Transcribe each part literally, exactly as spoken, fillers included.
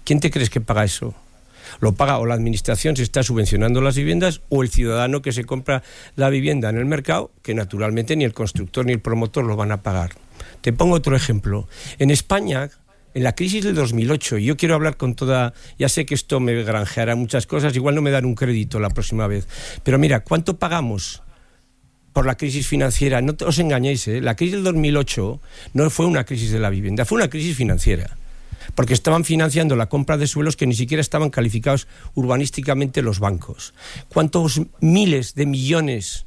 ¿Quién te crees que paga eso? Lo paga o la administración, se está subvencionando las viviendas, o el ciudadano que se compra la vivienda en el mercado, que naturalmente ni el constructor ni el promotor lo van a pagar. Te pongo otro ejemplo. En España, en la crisis del dos mil ocho, y yo quiero hablar con toda... Ya sé que esto me granjeará muchas cosas, igual no me dan un crédito la próxima vez. Pero mira, ¿cuánto pagamos por la crisis financiera? No te, os engañéis, ¿eh? La crisis del dos mil ocho no fue una crisis de la vivienda, fue una crisis financiera. Porque estaban financiando la compra de suelos que ni siquiera estaban calificados urbanísticamente los bancos. ¿Cuántos miles de millones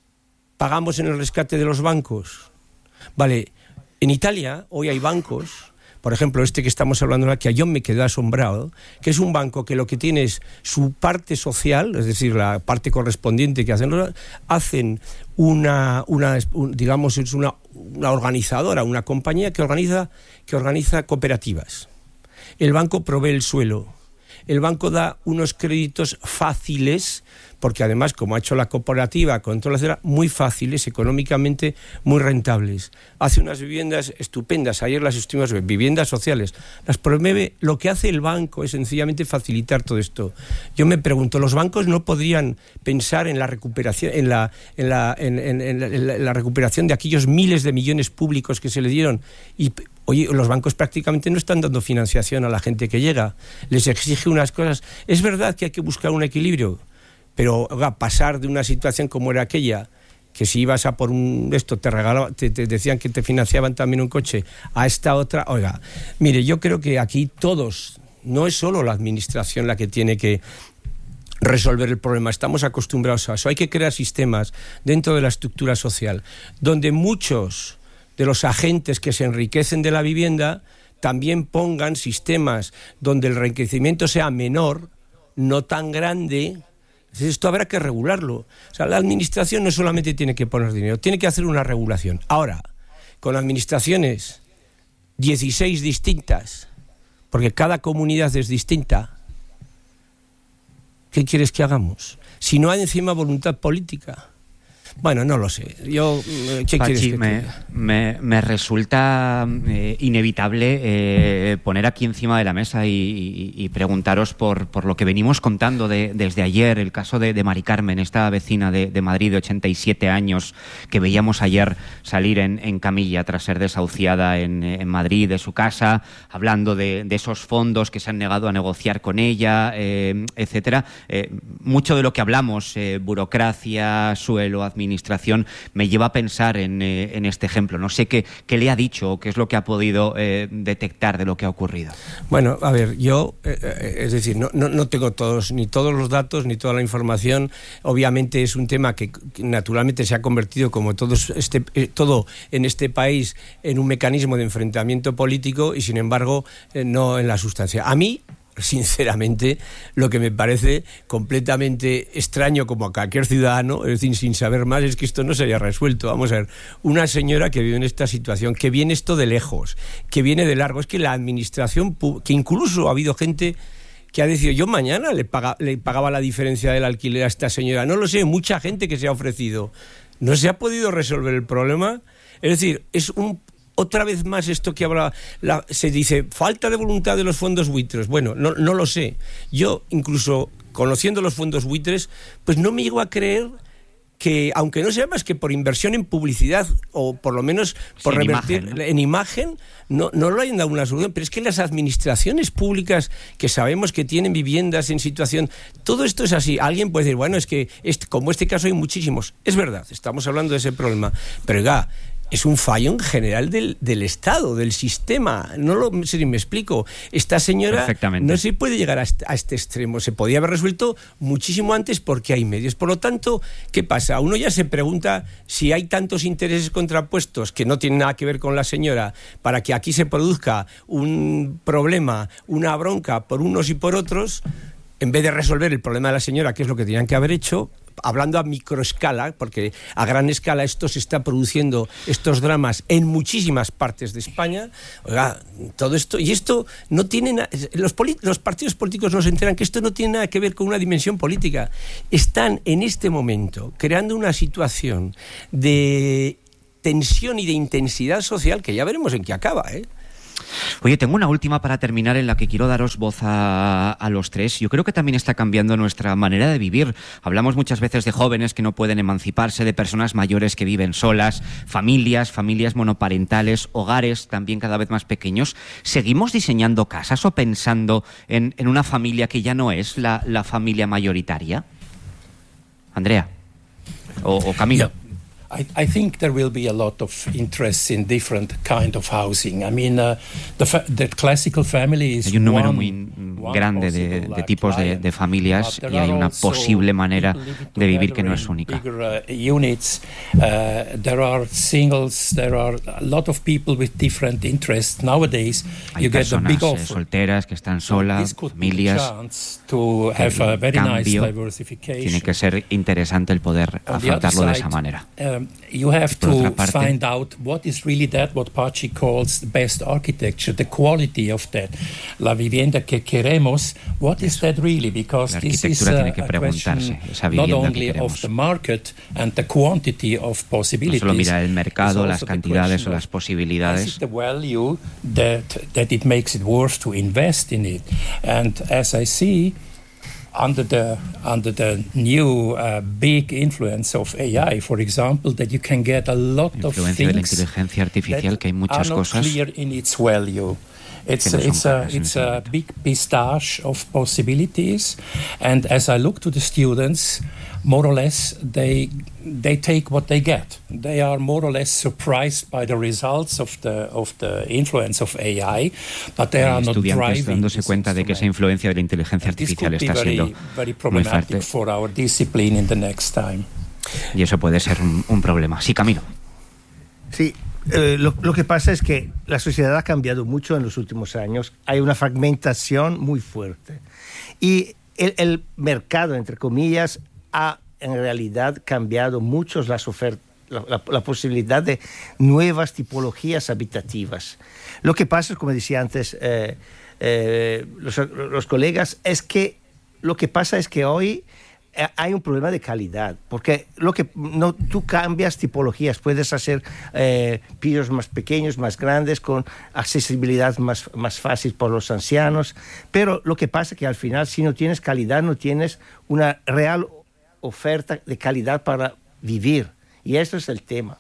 pagamos en el rescate de los bancos? Vale, en Italia hoy hay bancos, por ejemplo este que estamos hablando ahora, que yo me quedé asombrado, que es un banco que lo que tiene es su parte social, es decir, la parte correspondiente que hacen, hacen una, una un, digamos, es una, una organizadora, una compañía que organiza, que organiza cooperativas. El banco provee el suelo, el banco da unos créditos fáciles, porque además, como ha hecho la cooperativa con toda la ciudad, muy fáciles, económicamente muy rentables. Hace unas viviendas estupendas, ayer las estuvimos viendo, viviendas sociales. Las promueve, lo que hace el banco es sencillamente facilitar todo esto. Yo me pregunto, ¿los bancos no podrían pensar en la recuperación, en la, en la, en, en, en la, en la recuperación de aquellos miles de millones públicos que se le dieron? Y oye, los bancos prácticamente no están dando financiación a la gente que llega, les exige unas cosas. Es verdad que hay que buscar un equilibrio, pero oiga, pasar de una situación como era aquella, que si ibas a por un esto te regalaban, te, te decían que te financiaban también un coche, a esta otra, oiga, mire, yo creo que aquí todos, no es solo la administración la que tiene que resolver el problema, estamos acostumbrados a eso. Hay que crear sistemas dentro de la estructura social donde muchos de los agentes que se enriquecen de la vivienda también pongan sistemas donde el enriquecimiento sea menor, no tan grande. Esto habrá que regularlo. O sea, la administración no solamente tiene que poner dinero, tiene que hacer una regulación. Ahora, con administraciones dieciséis distintas, porque cada comunidad es distinta, ¿qué quieres que hagamos? Si no hay encima voluntad política. Bueno, no lo sé. Yo, ¿qué Pachi, quieres que me, me, me resulta eh, inevitable eh, poner aquí encima de la mesa y, y, y preguntaros por, por lo que venimos contando de, desde ayer, el caso de, de Mari Carmen, esta vecina de, de Madrid de ochenta y siete años que veíamos ayer salir en, en camilla tras ser desahuciada en, en Madrid de su casa, hablando de, de esos fondos que se han negado a negociar con ella, eh, etcétera. Eh, mucho de lo que hablamos, eh, burocracia, suelo, administración, administración, me lleva a pensar en, eh, en este ejemplo. No sé qué, qué le ha dicho o qué es lo que ha podido eh, detectar de lo que ha ocurrido. Bueno, a ver, yo, eh, eh, es decir, no, no, no tengo todos, ni todos los datos, ni toda la información. Obviamente es un tema que, que naturalmente se ha convertido, como todos este, eh, todo en este país, en un mecanismo de enfrentamiento político y, sin embargo, eh, no en la sustancia. A mí, sinceramente, lo que me parece completamente extraño, como a cualquier ciudadano, es decir, sin saber más, es que esto no se haya resuelto. Vamos a ver, una señora que vive en esta situación, que viene esto de lejos, que viene de largo, es que la administración, que incluso ha habido gente que ha decidido, yo mañana le, paga, le pagaba la diferencia del alquiler a esta señora, no lo sé, mucha gente que se ha ofrecido, no se ha podido resolver el problema. Es decir, es un otra vez más esto que habla, la, se dice, falta de voluntad de los fondos buitres. Bueno, no, no lo sé. Yo, incluso conociendo los fondos buitres, pues no me llego a creer que, aunque no sea más que por inversión en publicidad, o por lo menos por sí, revertir en imagen, ¿no? en imagen, no, no lo hayan dado una solución. Pero es que las administraciones públicas que sabemos que tienen viviendas en situación, todo esto es así. Alguien puede decir, bueno, es que este, como este caso hay muchísimos. Es verdad, estamos hablando de ese problema. Pero ya, es un fallo en general del, del Estado, del sistema. No lo sé si me explico. Esta señora no se puede llegar a este, a este extremo. Se podía haber resuelto muchísimo antes porque hay medios. Por lo tanto, ¿qué pasa? Uno ya se pregunta si hay tantos intereses contrapuestos que no tienen nada que ver con la señora para que aquí se produzca un problema, una bronca por unos y por otros, en vez de resolver el problema de la señora, que es lo que tenían que haber hecho. Hablando a microescala, porque a gran escala esto se está produciendo, estos dramas en muchísimas partes de España. Oiga, todo esto, y esto no tiene na- los, poli- los partidos políticos no se enteran que esto no tiene nada que ver con una dimensión política. Están en este momento creando una situación de tensión y de intensidad social que ya veremos en qué acaba, ¿eh? Oye, tengo una última para terminar en la que quiero daros voz a, a los tres. Yo creo que también está cambiando nuestra manera de vivir. Hablamos muchas veces de jóvenes que no pueden emanciparse, de personas mayores que viven solas, familias, familias monoparentales, hogares también cada vez más pequeños. ¿Seguimos diseñando casas o pensando en, en una familia que ya no es la, la familia mayoritaria? Andrea o, o Camilo. Yeah. I, I think there will be a lot of interest in different kind of housing. I mean, uh, the, fa the classical family is Hay un número one, muy grande de, de tipos de, de familias y hay una posible manera de vivir que no es única. Bigger, uh, units, uh, there are singles, there are a lot of people with different interests. Nowadays, hay you get a big personas eh, offer. solteras que están solas, familias. To have a very nice cambio, diversification. Tiene que ser interesante el poder afrontarlo de esa manera. Um, you have to find out what is really that, what Pachi calls the best architecture, the quality of that. La vivienda que queremos, what is that really? Because this is uh, a question not only of the market and the quantity of possibilities. No solo mira el mercado, las cantidades o las posibilidades. Is it the value that, that it makes it worth to invest in it? And as I see, under the under the new uh, big influence of A I, for example, that you can get a lot of things de la inteligencia artificial, que hay muchas are not cosas clear in its value. It's no a, it's a it's a big pistache of possibilities, and as I look to the students, more or less they they take what they get. They are more or less surprised by the results of the of the influence of A I, but they are not driving. Dándose cuenta de que esa influencia de la inteligencia artificial está siendo very problematic for our discipline in the next time. Y eso puede ser un, un problema. Sí, Camilo. Sí. Eh, lo, lo que pasa es que la sociedad ha cambiado mucho en los últimos años. Hay una fragmentación muy fuerte. Y el, el mercado, entre comillas, ha en realidad cambiado mucho las ofertas, la, la, la posibilidad de nuevas tipologías habitativas. Lo que pasa, como decía antes eh, eh, los, los colegas, es que lo que pasa es que hoy hay un problema de calidad, porque lo que no, tú cambias tipologías, puedes hacer eh, pisos más pequeños, más grandes, con accesibilidad más, más fácil por los ancianos, pero lo que pasa es que al final, si no tienes calidad, no tienes una real oferta de calidad para vivir, y eso es el tema.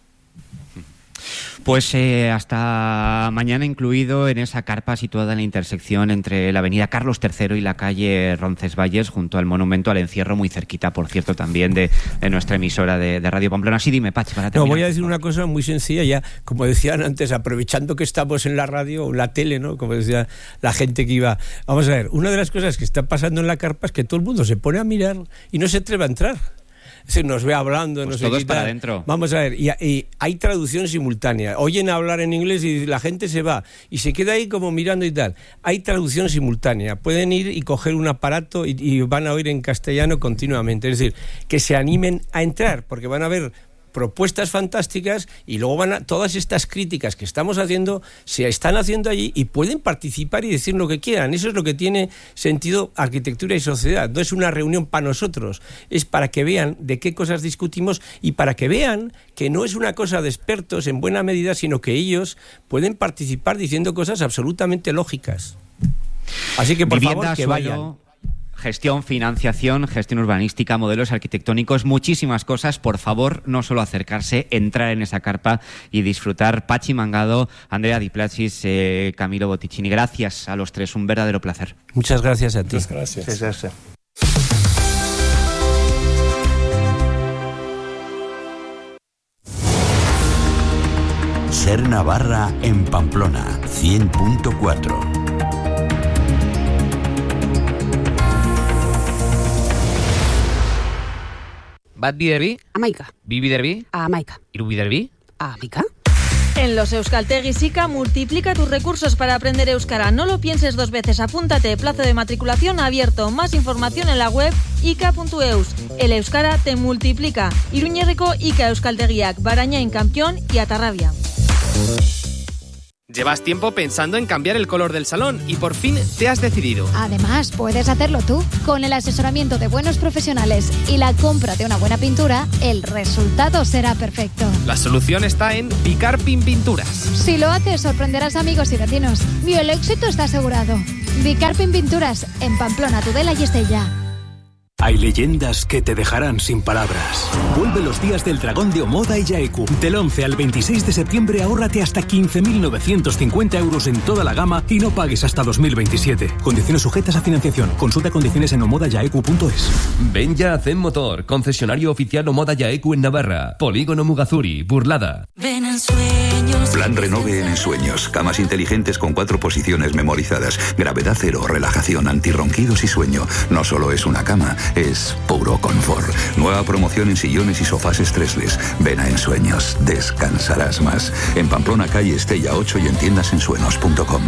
Pues eh, hasta mañana incluido en esa carpa situada en la intersección entre la avenida Carlos tercero y la calle Roncesvalles, junto al monumento al encierro, muy cerquita, por cierto, también de, de nuestra emisora de, de Radio Pamplona. Sí, dime, Pachi, para terminar. No, voy a decir una cosa muy sencilla, ya, como decían antes, aprovechando que estamos en la radio o en la tele, ¿no? Como decía la gente que iba. Vamos a ver, una de las cosas que está pasando en la carpa es que todo el mundo se pone a mirar y no se atreve a entrar. Se nos ve hablando, pues no sé todos qué para tal. adentro. Vamos a ver, y, y hay traducción simultánea. Oyen hablar en inglés y la gente se va y se queda ahí como mirando y tal. Hay traducción simultánea. Pueden ir y coger un aparato y, y van a oír en castellano continuamente. Es decir, que se animen a entrar, porque van a ver propuestas fantásticas y luego van a, todas estas críticas que estamos haciendo se están haciendo allí y pueden participar y decir lo que quieran. Eso es lo que tiene sentido arquitectura y sociedad. No es una reunión para nosotros, es para que vean de qué cosas discutimos y para que vean que no es una cosa de expertos en buena medida, sino que ellos pueden participar diciendo cosas absolutamente lógicas. Así que por Vivienda, favor que suelo, vayan. Gestión, financiación, gestión urbanística, modelos arquitectónicos, muchísimas cosas. Por favor, no solo acercarse, entrar en esa carpa y disfrutar. Pachi Mangado, Andrea Di Placis, eh, Camilo Botticini. Gracias a los tres, un verdadero placer. Muchas gracias a ti. Muchas gracias. Muchas gracias. Ser Navarra en Pamplona, cien punto cuatro. Bat biderbi, Amaika. bi biderbi, Amaika. hiru biderbi. Amaika. En los Euskaltegis I C A multiplica tus recursos para aprender euskara. No lo pienses dos veces, apúntate. Plazo de matriculación abierto. Más información en la web ika punto eus. El euskara te multiplica. Iruñerriko I C A Euskaltegiak, Barañain, Campión y Atarrabia. Llevas tiempo pensando en cambiar el color del salón y por fin te has decidido. Además, puedes hacerlo tú. Con el asesoramiento de buenos profesionales y la compra de una buena pintura, el resultado será perfecto. La solución está en Bicarpin Pinturas. Si lo haces, sorprenderás a amigos y vecinos. Y el éxito está asegurado. Bicarpin Pinturas, en Pamplona, Tudela y Estella. Hay leyendas que te dejarán sin palabras. Vuelve los días del dragón de Omoda y Yaeku. Del once al veintiséis de septiembre ahórrate hasta quince mil novecientos cincuenta euros en toda la gama y no pagues hasta dos mil veintisiete. Condiciones sujetas a financiación. Consulta condiciones en omoda yaeku punto es. Ven ya a Zen Motor, concesionario oficial Omoda Yaeku en Navarra. Polígono Mugazuri, Burlada. Ven en sueños. Plan Renove en Ensueños. Camas inteligentes con cuatro posiciones memorizadas. Gravedad cero, relajación, antirronquidos y sueño. No solo es una cama, es puro confort. Nueva promoción en sillones y sofás estresles. Ven a Ensueños, descansarás más. En Pamplona, calle Estella ocho y en tiendas ensuenos punto com.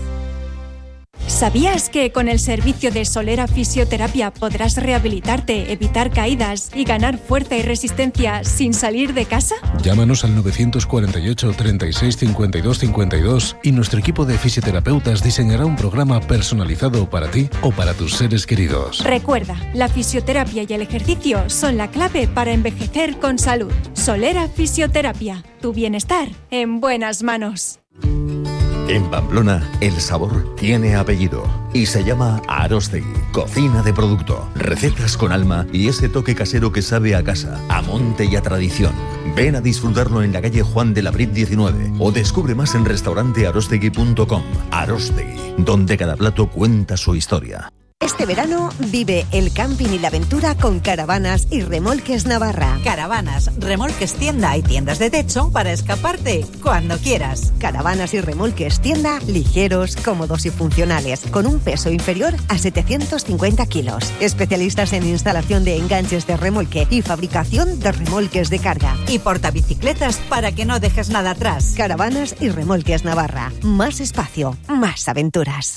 ¿Sabías que con el servicio de Solera Fisioterapia podrás rehabilitarte, evitar caídas y ganar fuerza y resistencia sin salir de casa? Llámanos al novecientos cuarenta y ocho, treinta y seis, cincuenta y dos cincuenta y dos y nuestro equipo de fisioterapeutas diseñará un programa personalizado para ti o para tus seres queridos. Recuerda, la fisioterapia y el ejercicio son la clave para envejecer con salud. Solera Fisioterapia, tu bienestar en buenas manos. En Pamplona, el sabor tiene apellido y se llama Arostegui. Cocina de producto, recetas con alma y ese toque casero que sabe a casa, a monte y a tradición. Ven a disfrutarlo en la calle Juan de la Brit diecinueve o descubre más en restaurante arostegui punto com. Arostegui, donde cada plato cuenta su historia. Este verano vive el camping y la aventura con Caravanas y Remolques Navarra. Caravanas, remolques tienda y tiendas de techo para escaparte cuando quieras. Caravanas y Remolques tienda, ligeros, cómodos y funcionales, con un peso inferior a setecientos cincuenta kilos. Especialistas en instalación de enganches de remolque y fabricación de remolques de carga. Y portabicicletas para que no dejes nada atrás. Caravanas y Remolques Navarra. Más espacio, más aventuras.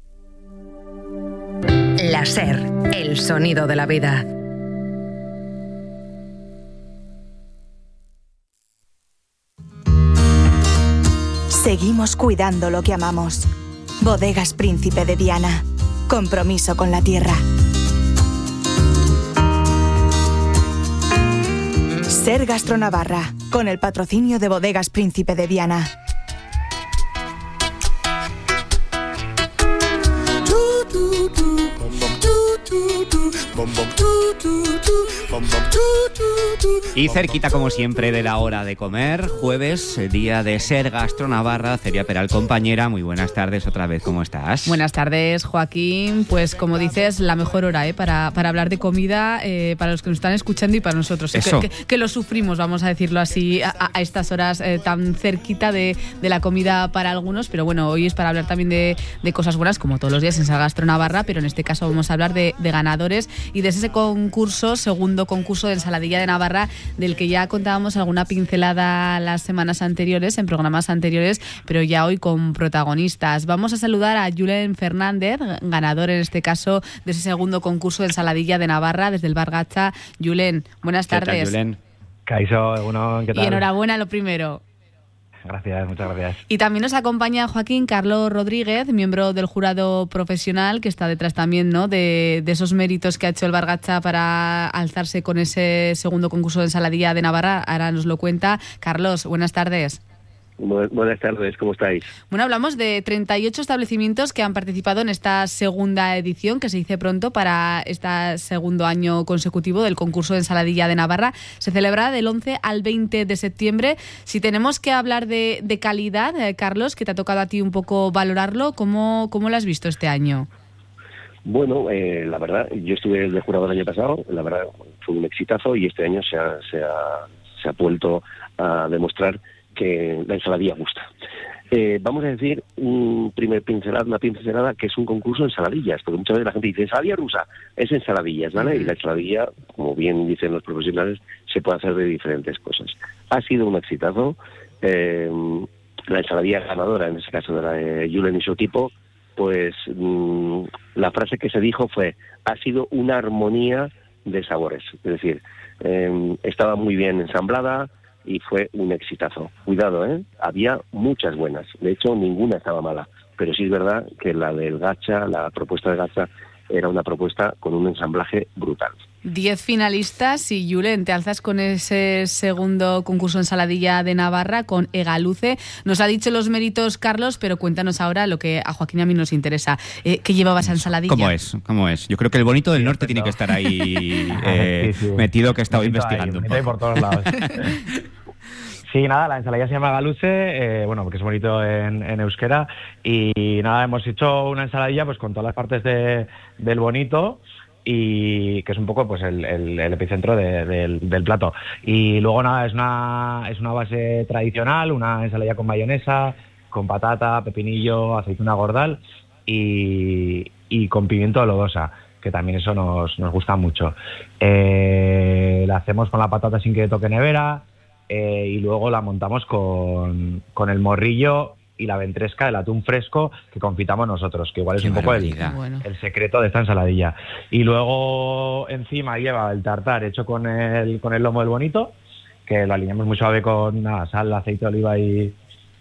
La SER, el sonido de la vida. Seguimos cuidando lo que amamos. Bodegas Príncipe de Diana. Compromiso con la tierra. SER Gastronavarra, con el patrocinio de Bodegas Príncipe de Diana. Y cerquita, como siempre, de la hora de comer, jueves, día de SER Gastronavarra. Celia Peral, compañera, muy buenas tardes otra vez, ¿cómo estás? Buenas tardes, Joaquín. Pues como dices, la mejor hora ¿eh? para, para hablar de comida, eh, para los que nos están escuchando y para nosotros. Eso. Que, que, que lo sufrimos, vamos a decirlo así, a, a estas horas eh, tan cerquita de, de la comida para algunos. Pero bueno, hoy es para hablar también de, de cosas buenas, como todos los días en SER Gastronavarra, pero en este caso vamos a hablar de, de ganadores y de ese concurso, segundo concurso de ensaladilla de Navarra, del que ya contábamos alguna pincelada las semanas anteriores, en programas anteriores, pero ya hoy con protagonistas. Vamos a saludar a Julen Fernández, ganador en este caso de ese segundo concurso de ensaladilla de Navarra, desde el Bar Gacha. Julen, buenas tardes. ¿Qué tal, Julen? Kaixo, uno, ¿qué tal? Y enhorabuena lo primero. Gracias, muchas gracias. Y también nos acompaña Joaquín Carlos Rodríguez, miembro del jurado profesional, que está detrás también, ¿no?, de, de esos méritos que ha hecho el Bar Gacha para alzarse con ese segundo concurso de ensaladilla de Navarra. Ahora nos lo cuenta. Carlos, buenas tardes. Buenas tardes, ¿cómo estáis? Bueno, hablamos de treinta y ocho establecimientos que han participado en esta segunda edición, que se dice pronto, para este segundo año consecutivo del concurso de ensaladilla de Navarra. Se celebrará del once al veinte de septiembre. Si tenemos que hablar de, de calidad, eh, Carlos, que te ha tocado a ti un poco valorarlo, ¿cómo, cómo lo has visto este año? Bueno, eh, la verdad, yo estuve de jurado el año pasado, la verdad fue un exitazo y este año se ha, se ha, se ha vuelto a demostrar que la ensaladilla gusta. Eh, vamos a decir un primer pincelada, una pincelada que es un concurso de ensaladillas, porque muchas veces la gente dice ensaladilla rusa, es ensaladillas, ¿vale? Y la ensaladilla, como bien dicen los profesionales, se puede hacer de diferentes cosas. Ha sido un exitazo. Eh, la ensaladilla ganadora, en este caso de la de Julen y su equipo, pues mmm, la frase que se dijo fue: ha sido una armonía de sabores, es decir, eh, estaba muy bien ensamblada, y fue un exitazo. Cuidado, ¿eh? Había muchas buenas, de hecho ninguna estaba mala, pero sí es verdad que la del gacha, la propuesta de gacha, era una propuesta con un ensamblaje brutal. Diez finalistas y Julen, te alzas con ese segundo concurso ensaladilla de Navarra con Egaluce. Nos ha dicho los méritos Carlos, pero cuéntanos ahora lo que a Joaquín y a mí nos interesa. Eh, ¿Qué llevaba esa ensaladilla? ¿Cómo es? ¿Cómo es? Yo creo que el bonito del sí, norte perfecto. tiene que estar ahí eh, sí, sí. metido, que he estado Bonito investigando. ahí, un bonito ahí poco. por todos lados. Sí, nada, la ensaladilla se llama Galuce, eh, bueno, porque es bonito en, en euskera, y nada, hemos hecho una ensaladilla pues con todas las partes de, del bonito, y que es un poco pues el, el, el epicentro de, del, del plato. Y luego nada, es una, es una base tradicional, una ensaladilla con mayonesa, con patata, pepinillo, aceituna gordal y, y con pimiento de lodosa, que también eso nos, nos gusta mucho. Eh, la hacemos con la patata sin que toque nevera, eh, y luego la montamos con, con el morrillo y la ventresca, el atún fresco que confitamos nosotros, que igual es Qué un poco el, barbaridad. el secreto de esta ensaladilla. Y luego encima lleva el tartar hecho con el, con el lomo del bonito, que lo alineamos muy suave con nada, sal, aceite de oliva y,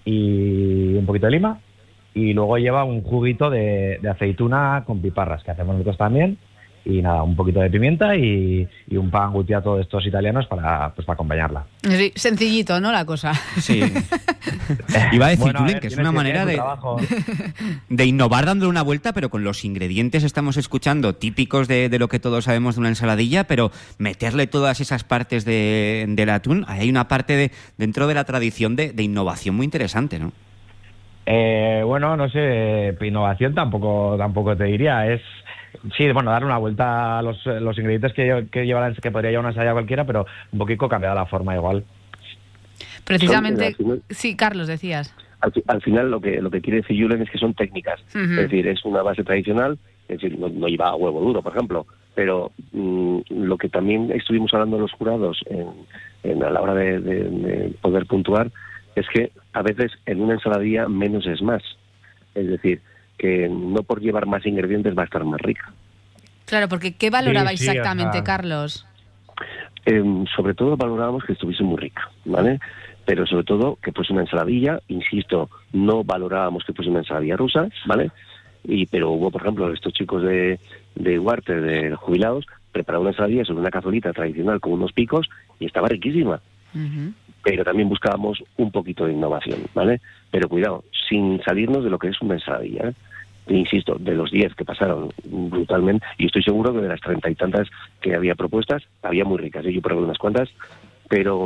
y un poquito de lima. Y luego lleva un juguito de, de aceituna con piparras, que hacemos nosotros también. Y nada, un poquito de pimienta y, y un pan gutiato de estos italianos para, pues, para acompañarla. Sí, sencillito, ¿no? La cosa. Sí. Iba a decir, Bueno, a Julen, ver, que es tiene- una tiene manera su de, trabajo. de innovar dándole una vuelta, pero con los ingredientes estamos escuchando típicos de, de lo que todos sabemos de una ensaladilla, pero meterle todas esas partes de, del atún, ahí hay una parte de, dentro de la tradición de, de innovación muy interesante, ¿no? Eh, bueno, no sé, innovación tampoco tampoco te diría, es sí, bueno, darle una vuelta a los, los ingredientes que, que lleva la- que podría llevar una ensalada cualquiera, pero un poquito cambiada la forma igual. Precisamente, Son, al final- sí, Carlos, decías. Al, fi- al final lo que lo que quiere decir Julen es que son técnicas, Ujú. es decir, es una base tradicional, es decir, no, no lleva huevo duro, por ejemplo, pero mm, lo que también estuvimos hablando los jurados en, en- a la hora de, de- de poder puntuar es que a veces en una ensaladilla menos es más, es decir, que no por llevar más ingredientes va a estar más rica. Claro, porque ¿qué valorabais Sí, sí, o exactamente, sea- Carlos? Eh, sobre todo valorábamos que estuviese muy rica, ¿vale? Pero sobre todo que fuese una ensaladilla, insisto, no valorábamos que fuese una ensaladilla rusa, ¿vale? Y pero hubo, por ejemplo, estos chicos de, de Huarte, de jubilados, prepararon una ensaladilla sobre una cazolita tradicional con unos picos y estaba riquísima. Pero también buscábamos un poquito de innovación, ¿vale? Pero cuidado, sin salirnos de lo que es una ensaladilla, ¿eh? E insisto, de los diez que pasaron brutalmente, y estoy seguro que de las treinta y tantas que había propuestas, había muy ricas, ¿eh? Yo probé unas cuantas, pero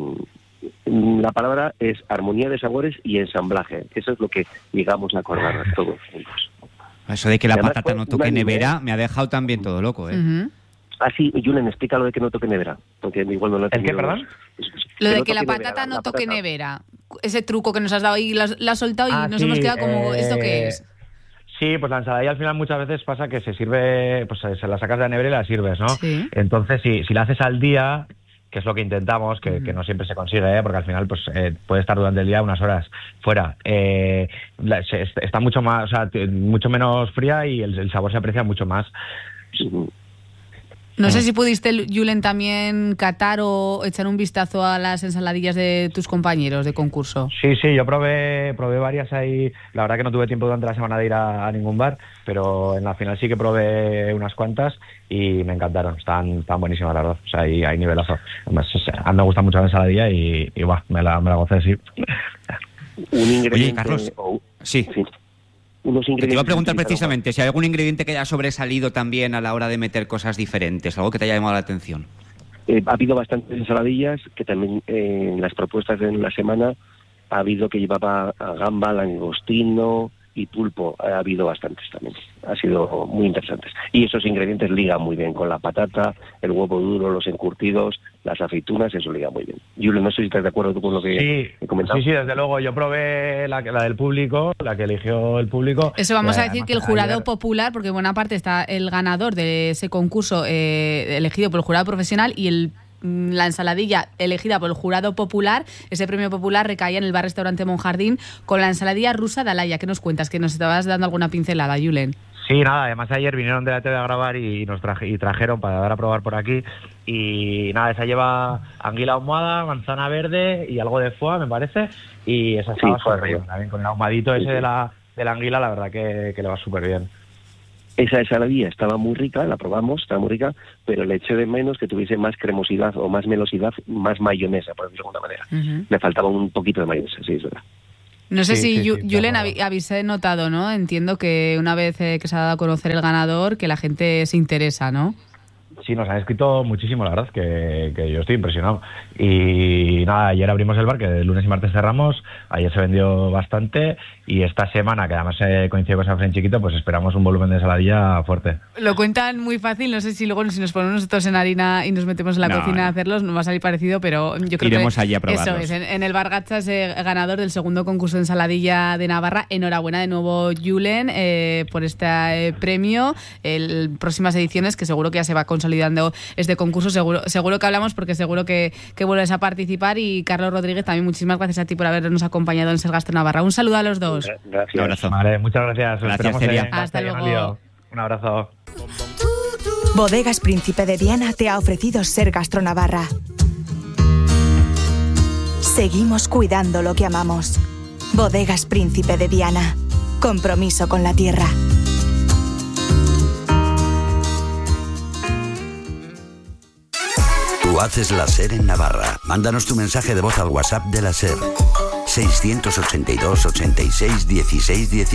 mm, la palabra es armonía de sabores y ensamblaje. Eso es lo que llegamos a acordar todos juntos. Eso de que la Además, patata fue no toque unánime, nevera me ha dejado también todo loco, ¿eh? Ujú. Ah, sí, Julen, explica lo de que no toque nevera, porque igual no lo he ¿El qué, entendido. perdón? Lo de no que la toque nevera, patata no la toque patata. nevera. Ese truco que nos has dado y la has, la has soltado y Ah, nos sí, hemos quedado como, eh, ¿esto qué es? Sí, pues la ensaladilla al final muchas veces pasa que se sirve, pues se la sacas de la nevera y la sirves, ¿no? Sí. Entonces, si, si la haces al día, que es lo que intentamos, que, que no siempre se consigue, ¿eh? Porque al final pues eh, puede estar durante el día unas horas fuera. Eh, la- se- está mucho más, o sea, t- mucho menos fría y el, el sabor se aprecia mucho más. No sé si pudiste, Julen, también catar o echar un vistazo a las ensaladillas de tus compañeros de concurso. Sí, sí, yo probé probé varias ahí. La verdad que no tuve tiempo durante la semana de ir a, a ningún bar, pero en la final sí que probé unas cuantas y me encantaron. Están, están buenísimas, la verdad. O sea, hay, hay nivelazo. Además, o sea, a mí me gusta mucho la ensaladilla y, y buah, me la, me la gocé, sí. Un ingrediente... Oye, Carlos, o- sí. Unos Que te iba a ingredientes preguntar utilizados- precisamente si hay algún ingrediente que haya sobresalido también a la hora de meter cosas diferentes, algo que te haya llamado la atención. Eh, ha habido bastantes ensaladillas que también eh, en las propuestas de la semana ha habido que llevaba a gamba, langostino y pulpo. Ha habido bastantes también. Ha sido muy interesantes. Y esos ingredientes ligan muy bien con la patata, el huevo duro, los encurtidos, las aceitunas, eso liga muy bien. Julio, no sé si estás de acuerdo tú con lo que Sí, he comentado. sí, sí, desde luego. Yo probé la, la del público, la que eligió el público. Eso vamos Eh, a decir además, que el jurado ayer- popular, porque buena parte está el ganador de ese concurso eh, elegido por el jurado profesional y el mm, la ensaladilla elegida por el jurado popular, ese premio popular recaía en el bar-restaurante Monjardín con la ensaladilla rusa de Alaya. ¿Qué nos cuentas? Que nos estabas dando alguna pincelada, Julen. Sí, nada, además ayer vinieron de la T V a grabar y nos traje, y trajeron para dar a probar por aquí. Y nada, esa lleva anguila ahumada, manzana verde y algo de foie, me parece. Y esa estaba Sí, súper foie, bien, foie. también con el ahumadito ese Sí, sí. de la, de la anguila, la verdad que, que le va súper bien. Esa ensaladilla estaba muy rica, la probamos, estaba muy rica, pero le eché de menos que tuviese más cremosidad o más melosidad, más mayonesa, por decirlo de alguna manera. Ujú. Le faltaba un poquito de mayonesa, sí, es verdad. No sé Sí, si, sí, Yu- sí, Julen, claro. habi- habéis eh, notado, ¿no? Entiendo que una vez eh, que se ha dado a conocer el ganador, que la gente se interesa, ¿no? Sí, nos han escrito muchísimo, la verdad, que, que yo estoy impresionado. Y nada, ayer abrimos el bar, que el lunes y martes cerramos, ayer se vendió bastante, y esta semana, que además eh, coincide con San Fran Chiquito, pues esperamos un volumen de ensaladilla fuerte. Lo cuentan muy fácil, no sé si luego si nos ponemos nosotros en harina y nos metemos en la No, cocina a no. hacerlos, nos va a salir parecido, pero yo creo Iremos que allí a probarlos. eso es, en, en el Bar Gachas, eh, ganador del segundo concurso de ensaladilla de Navarra. Enhorabuena de nuevo, Julen, eh, por este eh, premio. El próximas ediciones, que seguro que ya se va consolidando este concurso, seguro seguro que hablamos, porque seguro que, que vuelves a participar. Y Carlos Rodríguez, también muchísimas gracias a ti por habernos acompañado en Ser Gastro Navarra. Un saludo a los dos. Gracias. Un abrazo. Vale, muchas gracias. Os Gracias, esperamos Celia. en Hasta Castellón, luego. Lío. Un abrazo. Bodegas Príncipe de Diana te ha ofrecido Ser Gastro Navarra. Seguimos cuidando lo que amamos. Bodegas Príncipe de Diana. Compromiso con la tierra. Tú haces la SER en Navarra. Mándanos tu mensaje de voz al WhatsApp de la SER. seiscientos ochenta y dos, ochenta y seis, dieciséis, dieciséis.